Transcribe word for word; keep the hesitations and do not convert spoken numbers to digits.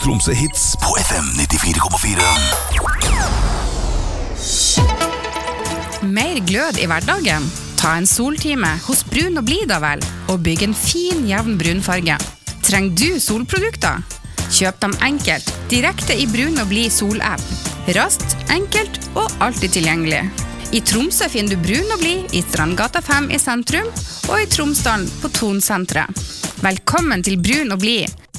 Tromsø Hits på F M nittifire komma fire. Mer glød i hverdagen? Ta en soltime hos Brun og Blid da vel, og bygg en fin, jevn brunfarge. Trenger du solprodukter? Kjøp dem enkelt, direkte i Brun og Blid sol-app. Raskt, enkelt og alltid tilgjengelig. I Tromsø finner du Brun og Blid i Strandgata fem i sentrum, og i Tromsdalen på Tonsenteret. Velkommen til Brun og Blid.